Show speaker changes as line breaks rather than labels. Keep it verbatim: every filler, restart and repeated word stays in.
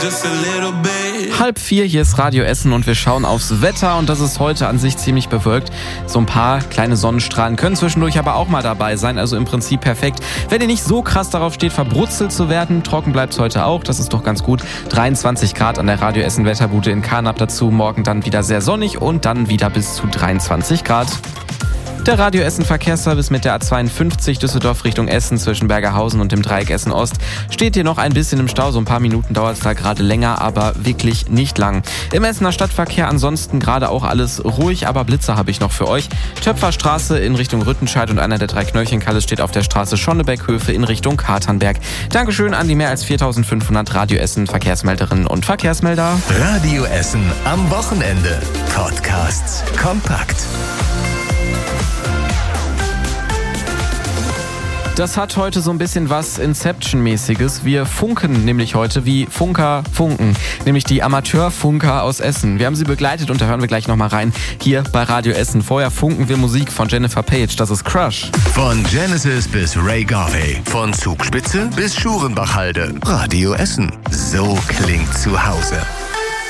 Halb vier, hier ist Radio Essen und wir schauen aufs Wetter und das ist heute an sich ziemlich bewölkt. So ein paar kleine Sonnenstrahlen können zwischendurch aber auch mal dabei sein, also im Prinzip perfekt. Wenn ihr nicht so krass darauf steht, verbrutzelt zu werden, trocken bleibt es heute auch, das ist doch ganz gut. dreiundzwanzig Grad an der Radio Essen Wetterbude in Karnap dazu, morgen dann wieder sehr sonnig und dann wieder bis zu dreiundzwanzig Grad. Der Radio Essen Verkehrsservice mit der A zweiundfünfzig Düsseldorf Richtung Essen zwischen Bergerhausen und dem Dreieck Essen Ost steht hier noch ein bisschen im Stau. So ein paar Minuten dauert es da gerade länger, aber wirklich nicht lang. Im Essener Stadtverkehr ansonsten gerade auch alles ruhig, aber Blitzer habe ich noch für euch. Töpferstraße in Richtung Rüttenscheid und einer der drei Knöllchenkalles steht auf der Straße Schonnebeckhöfe in Richtung Katernberg. Dankeschön an die mehr als viertausendfünfhundert Radio Essen Verkehrsmelderinnen und Verkehrsmelder.
Radio Essen am Wochenende. Podcasts kompakt.
Das hat heute so ein bisschen was Inception-mäßiges. Wir funken nämlich heute wie Funker funken, nämlich die Amateurfunker aus Essen. Wir haben sie begleitet und da hören wir gleich nochmal rein, hier bei Radio Essen. Vorher funken wir Musik von Jennifer Page, das ist Crush.
Von Genesis bis Ray Garvey, von Zugspitze bis Schurenbachhalde. Radio Essen, so klingt zu Hause.